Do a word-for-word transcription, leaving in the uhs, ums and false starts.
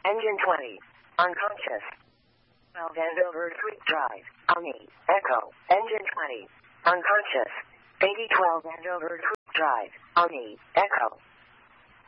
Engine twenty. Unconscious. twelve Andover Creek Drive. Omni. Echo. Engine twenty. Unconscious. eighty twelve Andover Creek Drive. Omni. Echo.